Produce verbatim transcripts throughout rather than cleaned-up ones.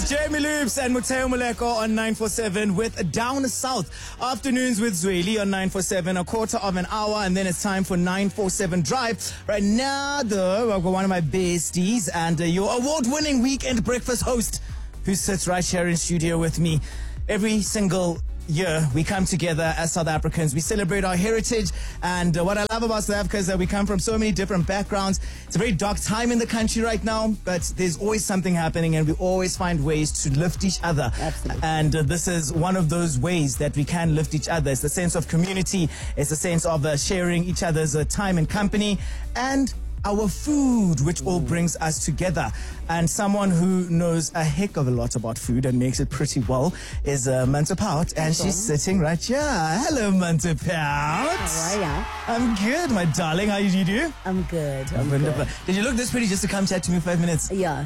is Jamie Loops and Muteo Moleko on nine forty-seven with Down South. Afternoons with Zweli on nine forty-seven, a quarter of an hour, and then it's time for nine forty-seven Drive. Right now, though, I've got one of my besties and uh, your award-winning weekend breakfast host who sits right here in studio with me. Every single year we come together as South Africans. We celebrate our heritage, and uh, what I love about South Africa is that we come from so many different backgrounds. It's a very dark time in the country right now, but there's always something happening, and we always find ways to lift each other. Absolutely. And uh, this is one of those ways that we can lift each other. It's the sense of community. It's the sense of uh, sharing each other's uh, time and company, and our food, which all brings us together. And someone who knows a heck of a lot about food and makes it pretty well is uh, Manta Pout, and she's sitting right here. Hello, Manta Pout. How are ya? I'm good, my darling. How did you do? I'm good. I'm Wonderful. good. Did you look this pretty just to come chat to me five minutes? Yeah.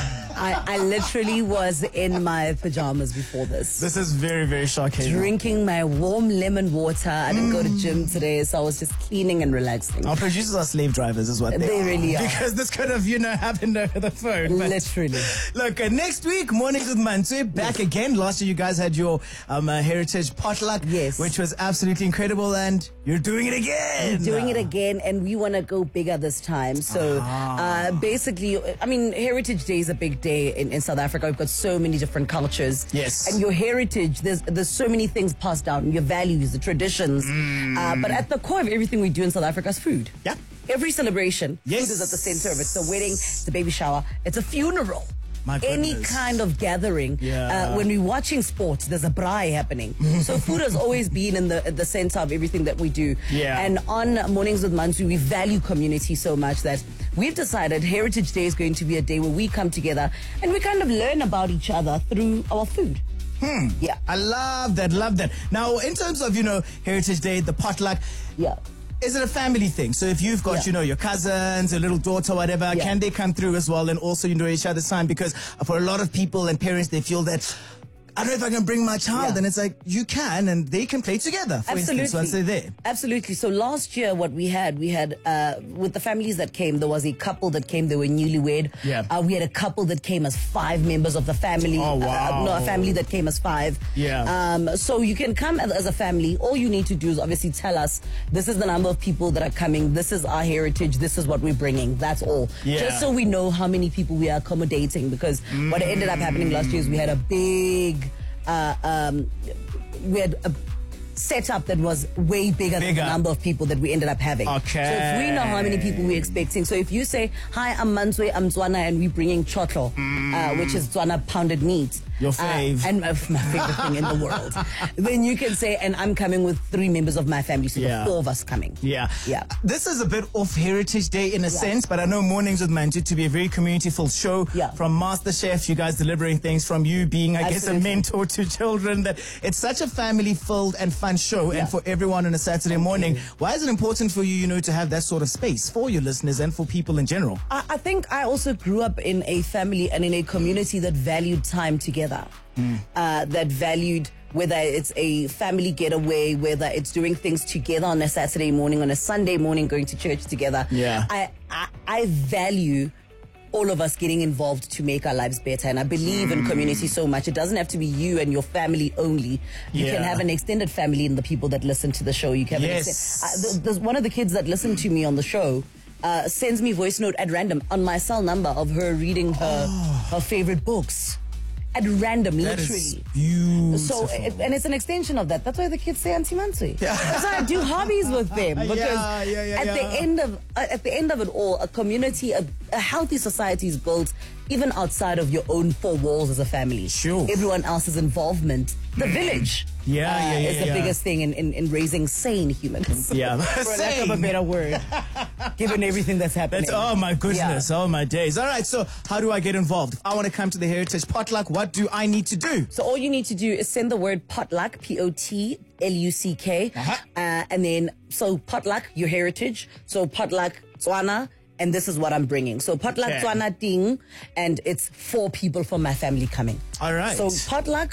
I, I literally was in my pajamas before this. This is very, very shocking. Drinking my warm lemon water. I didn't mm. go to gym today, so I was just cleaning and relaxing. Our producers are slave drivers is what they, they are. really are. Because this could have, you know, happened over the phone. But literally. Look, uh, next week, Mornings with Mantwe, back yes. again. Last year you guys had your um, uh, heritage potluck, yes. which was absolutely incredible, and you're doing it again. We're doing it again, and we want to go bigger this time. So ah. uh, basically, I mean, Heritage Day is a big day in, in South Africa. We've got so many different cultures. Yes. And your heritage, there's there's so many things passed down, your values, the traditions. Mm. Uh, but at the core of everything we do in South Africa is food. Yeah. Every celebration, yes. food is at the center of it. It's a wedding, it's a baby shower, it's a funeral. My Any goodness. kind of gathering. Yeah. Uh, when we're watching sports, there's a braai happening. So food has always been in the at the center of everything that we do. Yeah. And on Mornings with Mantwe, we value community so much that we've decided Heritage Day is going to be a day where we come together and we kind of learn about each other through our food. Hmm. Yeah. I love that, love that. Now, in terms of, you know, Heritage Day, the potluck. Yeah. Is it a family thing? So if you've got, yeah. you know, your cousins, a little daughter, whatever, yeah. can they come through as well and also enjoy each other's time? Because for a lot of people and parents, they feel that, I don't know if I can bring my child. Yeah. And it's like, you can, and they can play together, for Absolutely. instance, once they're there. Absolutely. So last year, what we had, we had, uh, with the families that came, there was a couple that came, they were newlywed. Yeah. Uh, we had a couple that came as five members of the family. Oh, wow. Uh, no, a family that came as five. Yeah. Um, so you can come as, as a family. All you need to do is obviously tell us, this is the number of people that are coming. This is our heritage. This is what we're bringing. That's all. Yeah. Just so we know how many people we are accommodating, because mm. what ended up happening last year is we had a big... Uh, um, we had a setup that was way bigger, bigger than the number of people that we ended up having. Okay. So if we know how many people we're expecting, so if you say, hi, I'm Mantwe, I'm Tswana, and we're bringing chotlo, mm. uh, which is Tswana pounded meat. Your fave. Uh, and my, my favorite thing in the world. Then you can say, and I'm coming with three members of my family, so yeah. the four of us coming. Yeah. Yeah. This is a bit off Heritage Day in a yeah. sense, but I know Mornings with Mantwe to be a very community-filled show. Yeah. From MasterChef, you guys delivering things, from you being, I Absolutely. guess, a mentor to children. That it's such a family-filled and fun show, yeah. and for everyone on a Saturday morning. Okay. Why is it important for you, you know, to have that sort of space for your listeners and for people in general? I, I think I also grew up in a family and in a community that valued time together. Mm. Uh, that valued whether it's a family getaway, whether it's doing things together on a Saturday morning, on a Sunday morning, going to church together. Yeah. I, I, I value all of us getting involved to make our lives better. And I believe mm. in community so much. It doesn't have to be you and your family only. You yeah. can have an extended family in the people that listen to the show. You can have yes. an extended, uh, there's one of the kids that listened to me on the show uh, sends me voice note at random on my cell number of her reading her, oh. her favorite books. At random, that literally. Is beautiful. So, it, and it's an extension of that. That's why the kids say Auntie Mantwe. Yeah. That's why I do hobbies with them. Because yeah, yeah, yeah, at yeah. the end of uh, at the end of it all, a community, a, a healthy society is built even outside of your own four walls as a family. Sure. Everyone else's involvement. The village. Yeah, uh, yeah, yeah. is the yeah. biggest thing in, in, in raising sane humans. Yeah. For lack of a better word. Given everything that's happening. That's, oh my goodness, yeah. oh my days. All right, so how do I get involved? If I want to come to the Heritage Potluck, what do I need to do? So all you need to do is send the word potluck, P O T L U C K, uh-huh. uh, and then, so potluck, your heritage, so potluck, Tswana, and this is what I'm bringing. So potluck, okay. Tswana, ding, and it's four people from my family coming. All right. So potluck,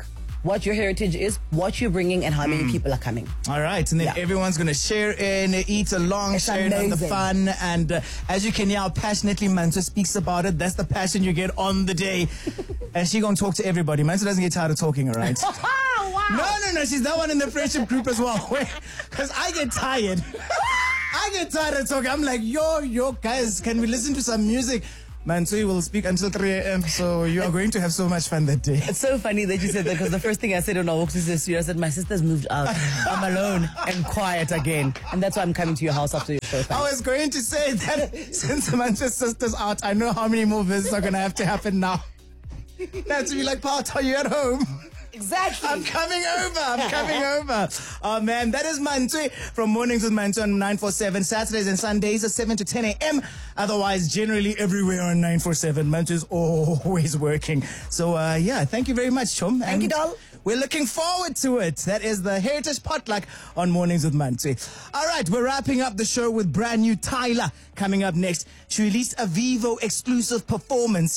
what your heritage is, what you're bringing, and how many people are coming. All right, and then Yeah. everyone's going to share in, eat along, It's share in on the amazing. fun. And uh, as you can hear how passionately Manso speaks about it, that's the passion you get on the day. And she going to talk to everybody. Manso doesn't get tired of talking, all right? wow. No, no, no, she's that one in the friendship group as well. Because I get tired. I get tired of talking. I'm like, yo, yo, guys, can we listen to some music? Manso will speak until three a.m. So you are going to have so much fun that day. It's so funny that you said that because the first thing I said when I walked to the studio, I said, my sister's moved out. I'm alone and quiet again. And that's why I'm coming to your house after your show. I was going to say that since Manchester's sister's out, I know how many more visits are going to have to happen now. That's to be like, Pat, are you at home? Exactly. I'm coming over. I'm coming over. Oh, man. That is Mantwe from Mornings with Mantwe on nine four seven. Saturdays and Sundays are seven to ten a.m. Otherwise, generally everywhere on nine four seven. Mantwe is always working. So, uh, yeah, thank you very much, Chum. Thank you, doll. We're looking forward to it. That is the Heritage Potluck on Mornings with Mantwe. All right, we're wrapping up the show with brand new Tyla coming up next. She released a Vivo exclusive performance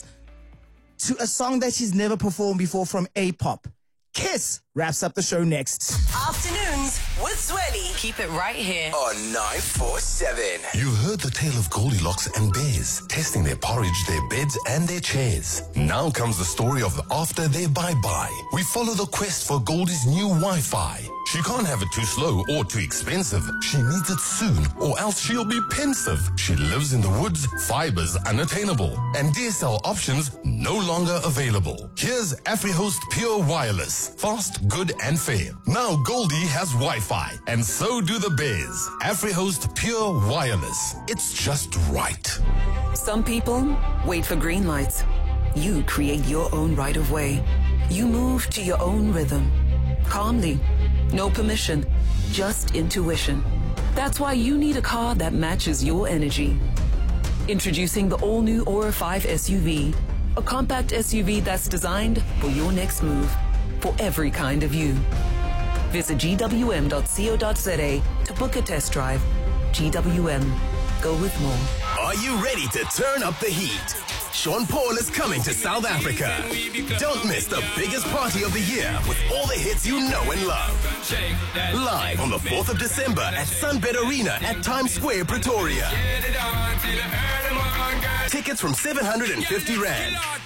to a song that she's never performed before from A-pop. Kiss wraps up the show next. Afternoons with Zweli. Keep it right here. On nine four seven. You've heard the tale of Goldilocks and bears, testing their porridge, their beds, and their chairs. Now comes the story of after their bye-bye. We follow the quest for Goldie's new Wi-Fi. She can't have it too slow or too expensive. She needs it soon, or else she'll be pensive. She lives in the woods, fibers unattainable, and D S L options no longer available. Here's AfriHost Pure Wireless. Fast, good, and fair. Now Goldie has Wi-Fi, and so do the bears. AfriHost Pure Wireless. It's just right. Some people wait for green lights. You create your own right of way. You move to your own rhythm. Calmly. No permission. Just intuition. That's why you need a car that matches your energy. Introducing the all-new Aura five S U V. A compact S U V that's designed for your next move. For every kind of you. Visit G W M dot co dot z a to book a test drive. G W M. Go with more. Are you ready to turn up the heat? Sean Paul is coming to South Africa. Don't miss the biggest party of the year with all the hits you know and love. Live on the fourth of December at Sunbed Arena at Times Square, Pretoria. Tickets from seven hundred fifty rand.